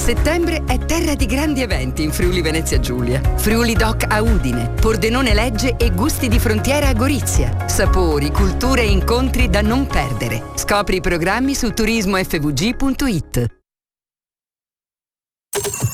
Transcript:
Settembre è terra di grandi eventi in Friuli Venezia Giulia. Friuli Doc a Udine, Pordenone Legge e Gusti di Frontiera a Gorizia. Sapori, culture e incontri da non perdere. Scopri i programmi su turismofvg.it.